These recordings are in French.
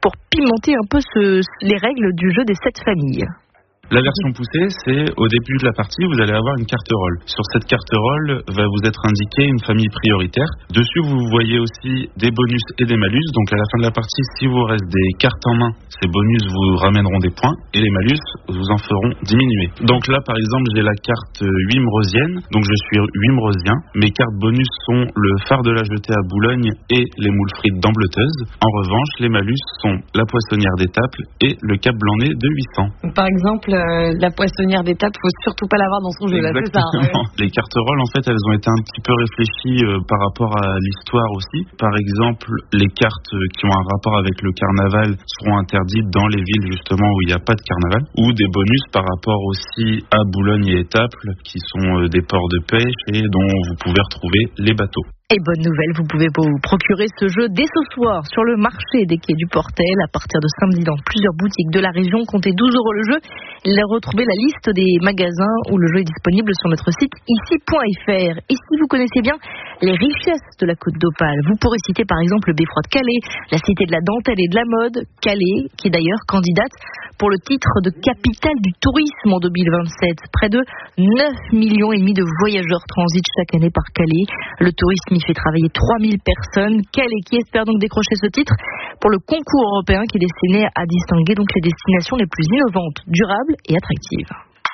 pour pimenter un peu les règles du jeu des 7 familles. La version poussée, c'est au début de la partie, vous allez avoir une carte rôle. Sur cette carte rôle va vous être indiquée une famille prioritaire. Dessus, vous voyez aussi des bonus et des malus. Donc à la fin de la partie, si vous reste des cartes en main, ces bonus vous ramèneront des points et les malus vous en feront diminuer. Donc là, par exemple, j'ai la carte Wimrosienne. Donc je suis Wimrosien. Mes cartes bonus sont le phare de la jetée à Boulogne et les moules frites d'Ambleteuse. En revanche, les malus sont la poissonnière d'Étaples et le cap blanc-nez de 800. Par exemple, la poissonnière d'étape, faut surtout pas l'avoir dans son jeu. Exactement. Là, c'est ça. Ouais. Les cartes rôles, en fait, elles ont été un petit peu réfléchies par rapport à l'histoire aussi. Par exemple, les cartes qui ont un rapport avec le carnaval seront interdites dans les villes justement où il n'y a pas de carnaval, ou des bonus par rapport aussi à Boulogne et Étaples, qui sont des ports de pêche et dont vous pouvez retrouver les bateaux. Et bonne nouvelle, vous pouvez vous procurer ce jeu dès ce soir sur le marché des quais du Portel à partir de samedi dans plusieurs boutiques de la région. Comptez 12 € le jeu. Retrouvez la liste des magasins où le jeu est disponible sur notre site ici.fr. Et si vous connaissez bien les richesses de la Côte d'Opale, vous pourrez citer par exemple le Beffroi de Calais, la cité de la dentelle et de la mode, Calais, qui est d'ailleurs candidate pour le titre de capitale du tourisme en 2027. Près de 9,5 millions de voyageurs transitent chaque année par Calais. Le tourisme y fait travailler 3000 personnes. Calais qui espère donc décrocher ce titre pour le concours européen qui est destiné à distinguer donc les destinations les plus innovantes, durables et attractives.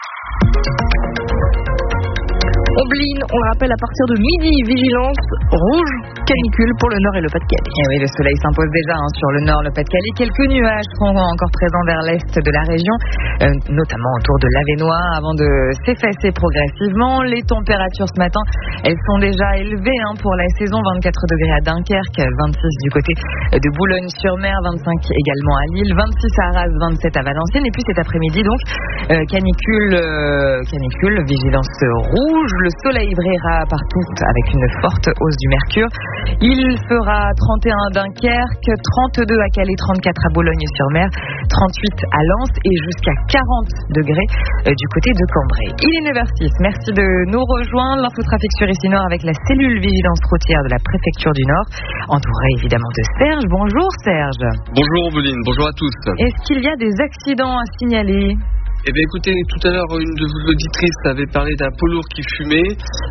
Ombline, on le rappelle, à partir de midi, vigilance rouge, canicule pour le Nord et le Pas-de-Calais. Et oui, le soleil s'impose déjà sur le Nord, le Pas-de-Calais. Quelques nuages seront encore présents vers l'Est de la région, notamment autour de l'Avesnois, avant de s'effacer progressivement. Les températures ce matin, elles sont déjà élevées pour la saison. 24 degrés à Dunkerque, 26 du côté de Boulogne-sur-Mer, 25 également à Lille, 26 à Arras, 27 à Valenciennes. Et puis cet après-midi, donc, canicule, vigilance rouge. Le soleil brillera partout avec une forte hausse du mercure. Il fera 31 à Dunkerque, 32 à Calais, 34 à Boulogne-sur-Mer, 38 à Lens et jusqu'à 40 degrés du côté de Cambrai. Il est 9h06. Merci de nous rejoindre. L'infotrafic sur ici Nord avec la cellule vigilance routière de la préfecture du Nord, entourée évidemment de Serge. Bonjour Serge. Bonjour Obeline, bonjour à tous. Est-ce qu'il y a des accidents à signaler ? Eh bien écoutez, tout à l'heure une de vos auditrices avait parlé d'un poids lourd qui fumait.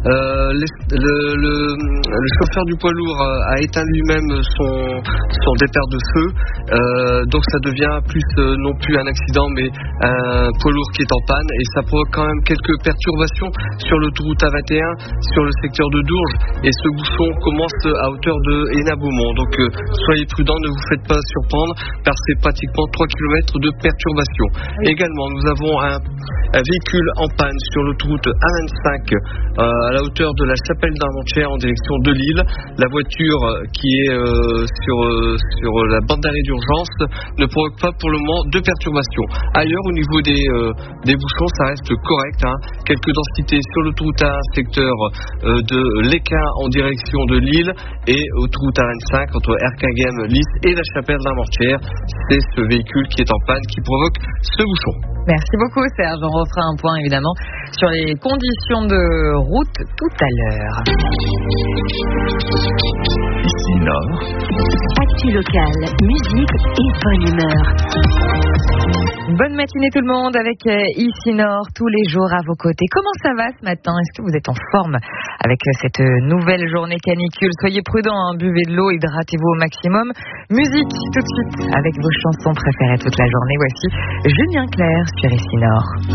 Le chauffeur du poids lourd a éteint lui-même son départ de feu. Donc ça devient plus non plus un accident mais un poids lourd qui est en panne. Et ça provoque quand même quelques perturbations sur l'autoroute A21, sur le secteur de Dourges. Et ce bouchon commence à hauteur de Hénin-Beaumont. Donc soyez prudents, ne vous faites pas surprendre car c'est pratiquement 3 km de perturbation. Oui. Également, nous avons un véhicule en panne sur l'autoroute A25 à la hauteur de la chapelle d'Armentières en direction de Lille. La voiture qui est sur la bande d'arrêt d'urgence ne provoque pas pour le moment de perturbations. Ailleurs, au niveau des bouchons, ça reste correct. Quelques densités sur l'autoroute A1 secteur de l'Équin en direction de Lille et autoroute A25 entre Erquinghem, Lys et la chapelle d'Armentières. C'est ce véhicule qui est en panne qui provoque ce bouchon. Merci beaucoup Serge, on refera un point évidemment sur les conditions de route tout à l'heure. Ici Nord. Actu locale, musique et bonne humeur. Bonne matinée tout le monde avec Ici Nord, tous les jours à vos côtés. Comment ça va ce matin ? Est-ce que vous êtes en forme avec cette nouvelle journée canicule ? Soyez prudents, buvez de l'eau, hydratez-vous au maximum. Musique tout de suite avec vos chansons préférées toute la journée. Voici Julien Clerc sur Ici Nord.